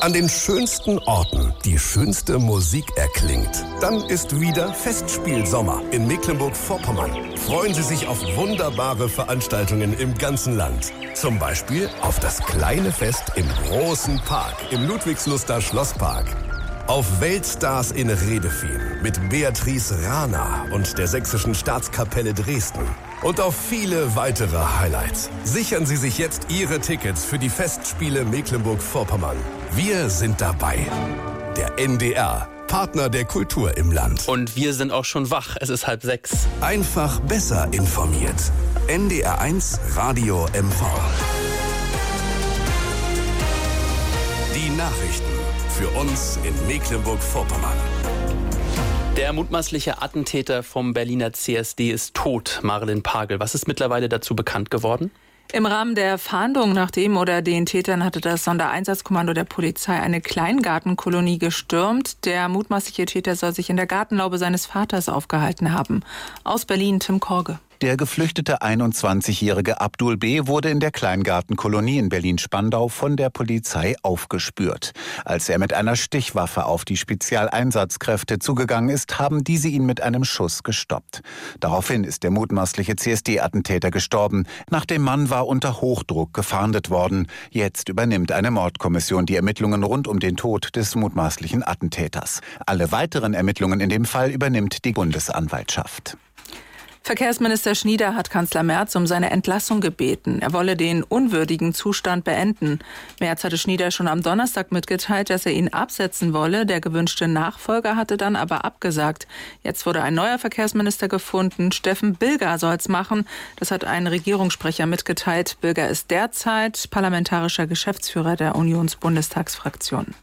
An den schönsten Orten die schönste Musik erklingt. Dann ist wieder Festspielsommer in Mecklenburg-Vorpommern. Freuen Sie sich auf wunderbare Veranstaltungen im ganzen Land. Zum Beispiel auf das kleine Fest im großen Park, im Ludwigsluster Schlosspark. Auf Weltstars in Redefehn mit Beatrice Rana und der Sächsischen Staatskapelle Dresden. Und auf viele weitere Highlights. Sichern Sie sich jetzt Ihre Tickets für die Festspiele Mecklenburg-Vorpommern. Wir sind dabei. Der NDR, Partner der Kultur im Land. Und wir sind auch schon wach. Es ist 5:30. Einfach besser informiert. NDR1 Radio MV. Die Nachrichten für uns in Mecklenburg-Vorpommern. Der mutmaßliche Attentäter vom Berliner CSD ist tot, Marilyn Pagel. Was ist mittlerweile dazu bekannt geworden? Im Rahmen der Fahndung nach dem oder den Tätern hatte das Sondereinsatzkommando der Polizei eine Kleingartenkolonie gestürmt. Der mutmaßliche Täter soll sich in der Gartenlaube seines Vaters aufgehalten haben. Aus Berlin, Tim Korge. Der geflüchtete 21-jährige Abdul B. wurde in der Kleingartenkolonie in Berlin-Spandau von der Polizei aufgespürt. Als er mit einer Stichwaffe auf die Spezialeinsatzkräfte zugegangen ist, haben diese ihn mit einem Schuss gestoppt. Daraufhin ist der mutmaßliche CSD-Attentäter gestorben. Nach dem Mann war unter Hochdruck gefahndet worden. Jetzt übernimmt eine Mordkommission die Ermittlungen rund um den Tod des mutmaßlichen Attentäters. Alle weiteren Ermittlungen in dem Fall übernimmt die Bundesanwaltschaft. Verkehrsminister Schnieder hat Kanzler Merz um seine Entlassung gebeten. Er wolle den unwürdigen Zustand beenden. Merz hatte Schnieder schon am Donnerstag mitgeteilt, dass er ihn absetzen wolle. Der gewünschte Nachfolger hatte dann aber abgesagt. Jetzt wurde ein neuer Verkehrsminister gefunden. Steffen Bilger soll's machen. Das hat ein Regierungssprecher mitgeteilt. Bilger ist derzeit parlamentarischer Geschäftsführer der Unionsbundestagsfraktion.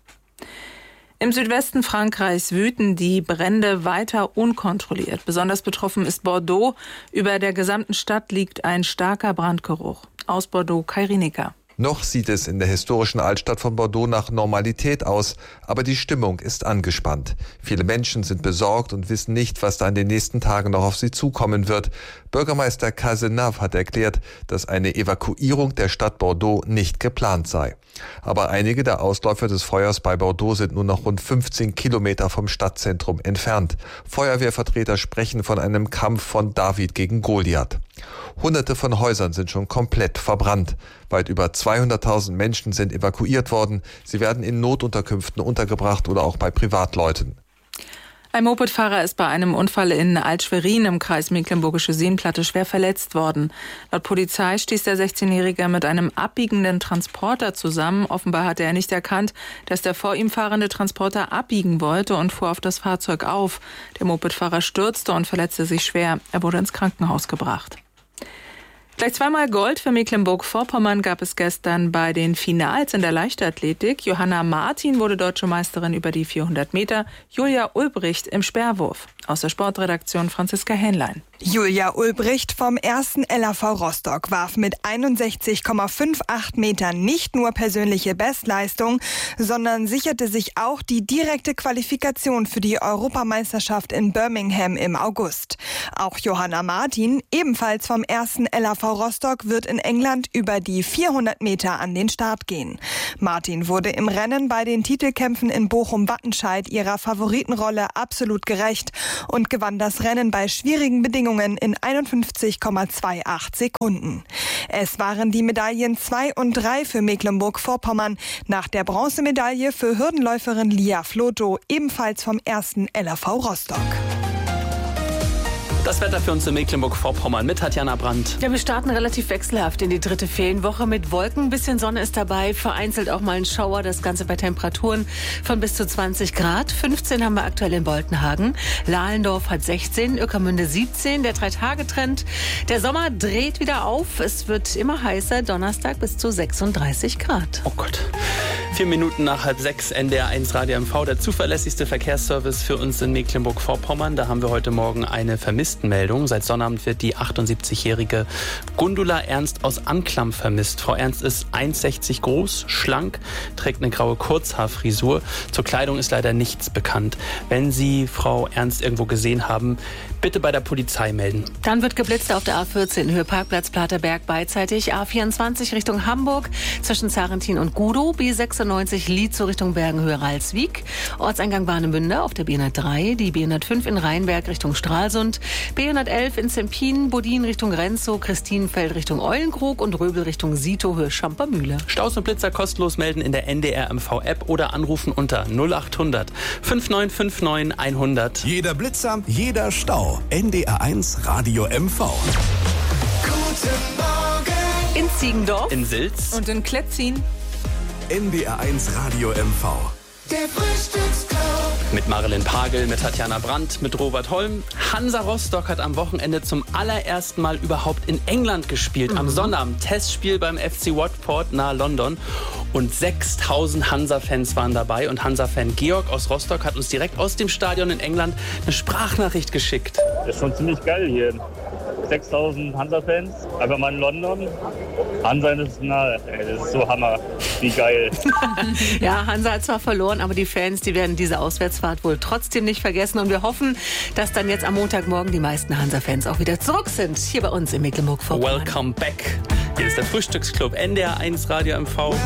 Im Südwesten Frankreichs wüten die Brände weiter unkontrolliert. Besonders betroffen ist Bordeaux. Über der gesamten Stadt liegt ein starker Brandgeruch. Aus Bordeaux, Kai Rienecker. Noch sieht es in der historischen Altstadt von Bordeaux nach Normalität aus, aber die Stimmung ist angespannt. Viele Menschen sind besorgt und wissen nicht, was da in den nächsten Tagen noch auf sie zukommen wird. Bürgermeister Cazenave hat erklärt, dass eine Evakuierung der Stadt Bordeaux nicht geplant sei. Aber einige der Ausläufer des Feuers bei Bordeaux sind nur noch rund 15 Kilometer vom Stadtzentrum entfernt. Feuerwehrvertreter sprechen von einem Kampf von David gegen Goliath. Hunderte von Häusern sind schon komplett verbrannt. Weit über 200.000 Menschen sind evakuiert worden. Sie werden in Notunterkünften untergebracht oder auch bei Privatleuten. Ein Mopedfahrer ist bei einem Unfall in Alt-Schwerin im Kreis Mecklenburgische Seenplatte schwer verletzt worden. Laut Polizei stieß der 16-Jährige mit einem abbiegenden Transporter zusammen. Offenbar hatte er nicht erkannt, dass der vor ihm fahrende Transporter abbiegen wollte und fuhr auf das Fahrzeug auf. Der Mopedfahrer stürzte und verletzte sich schwer. Er wurde ins Krankenhaus gebracht. Gleich zweimal Gold für Mecklenburg-Vorpommern gab es gestern bei den Finals in der Leichtathletik. Johanna Martin wurde deutsche Meisterin über die 400 Meter, Julia Ulbricht im Speerwurf. Aus der Sportredaktion Franziska Hähnlein. Julia Ulbricht vom 1. LAV Rostock warf mit 61,58 Metern nicht nur persönliche Bestleistung, sondern sicherte sich auch die direkte Qualifikation für die Europameisterschaft in Birmingham im August. Auch Johanna Martin, ebenfalls vom 1. LAV Rostock, wird in England über die 400 Meter an den Start gehen. Martin wurde im Rennen bei den Titelkämpfen in Bochum-Wattenscheid ihrer Favoritenrolle absolut gerecht und gewann das Rennen bei schwierigen Bedingungen in 51,28 Sekunden. Es waren die Medaillen 2 und 3 für Mecklenburg-Vorpommern, nach der Bronzemedaille für Hürdenläuferin Lia Floto, ebenfalls vom 1. LAV Rostock. Das Wetter für uns in Mecklenburg-Vorpommern mit Tatjana Brandt. Ja, wir starten relativ wechselhaft in die dritte Ferienwoche mit Wolken. Ein bisschen Sonne ist dabei, vereinzelt auch mal ein Schauer. Das Ganze bei Temperaturen von bis zu 20 Grad. 15 haben wir aktuell in Boltenhagen. Lahlendorf hat 16, Ueckermünde 17. Der 3-Tage-Trend. Der Sommer dreht wieder auf. Es wird immer heißer. Donnerstag bis zu 36 Grad. Oh Gott. 4 Minuten nach 5:30, NDR1 Radio MV, der zuverlässigste Verkehrsservice für uns in Mecklenburg-Vorpommern. Da haben wir heute Morgen eine Vermisstenmeldung. Seit Sonnabend wird die 78-jährige Gundula Ernst aus Anklam vermisst. Frau Ernst ist 1,60 groß, schlank, trägt eine graue Kurzhaarfrisur. Zur Kleidung ist leider nichts bekannt. Wenn Sie Frau Ernst irgendwo gesehen haben, bitte bei der Polizei melden. Dann wird geblitzt auf der A14 Höhe Parkplatz Platerberg beidseitig. A24 Richtung Hamburg zwischen Zarentin und Gudow. B96 Lietzow Richtung Bergenhöhe Ralswiek. Ortseingang Warnemünde auf der B103. Die B105 in Rheinberg Richtung Stralsund. B111 in Zempin. Bodin Richtung Renzow. Christinenfeld Richtung Eulenkrug und Röbel Richtung Sito Höhe Schampermühle. Staus und Blitzer kostenlos melden in der NDR MV-App oder anrufen unter 0800 5959 100. Jeder Blitzer, jeder Stau. NDR1 Radio MV. Guten Morgen. In Ziegendorf. In Silz. Und in Kletzin. NDR1 Radio MV. Der Frühstücksclub. Mit Marilyn Pagel, mit Tatjana Brandt, mit Robert Holm. Hansa Rostock hat am Wochenende zum allerersten Mal überhaupt in England gespielt. Am Sonnabend Testspiel beim FC Watford nahe London. Und 6000 Hansa-Fans waren dabei. Und Hansa-Fan Georg aus Rostock hat uns direkt aus dem Stadion in England eine Sprachnachricht geschickt. Das ist schon ziemlich geil hier. 6000 Hansa-Fans, einfach mal in London. Hansa ist nahe. Das ist so Hammer. Wie geil. Ja, Hansa hat zwar verloren, aber die Fans, die werden diese Auswärtsfahrt wohl trotzdem nicht vergessen. Und wir hoffen, dass dann jetzt am Montagmorgen die meisten Hansa-Fans auch wieder zurück sind. Hier bei uns in Mecklenburg-Vorpommern. Welcome back. Hier ist der Frühstücksclub NDR1 Radio MV.